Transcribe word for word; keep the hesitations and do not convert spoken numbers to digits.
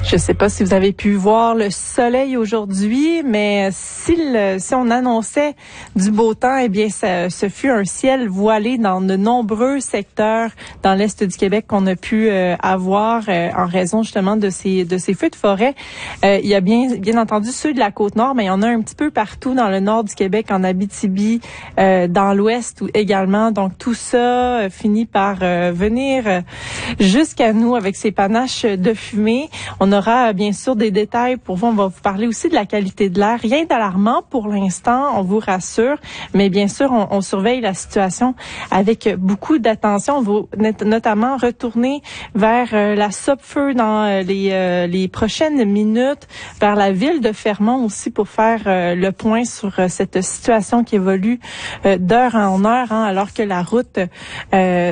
Je ne sais pas si vous avez pu voir le soleil aujourd'hui, mais si, le, si on annonçait du beau temps, eh bien, ça, ce fut un ciel voilé dans de nombreux secteurs dans l'est du Québec qu'on a pu euh, avoir euh, en raison justement de ces de ces feux de forêt. Euh, il y a bien bien entendu ceux de la Côte-Nord, mais il y en a un petit peu partout dans le nord du Québec, en Abitibi, euh, dans l'ouest ou également. Donc tout ça euh, finit par euh, venir euh, jusqu'à nous avec ces panaches de fumée. On aura bien sûr des détails pour vous. On va vous parler aussi de la qualité de l'air. Rien d'alarmant pour l'instant, on vous rassure. Mais bien sûr, on, on surveille la situation avec beaucoup d'attention. On va notamment retourner vers euh, la Sopfeu dans euh, les, euh, les prochaines minutes, vers la ville de Fermont aussi pour faire euh, le point sur euh, cette situation qui évolue euh, d'heure en heure, hein, alors que la route euh,